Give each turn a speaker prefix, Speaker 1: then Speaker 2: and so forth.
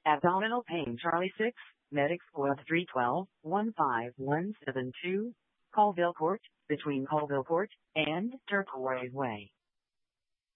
Speaker 1: Abdominal pain Charlie 6, Medics Coil 312-15172, Colville Court, between Colville Court and Turquoise Way.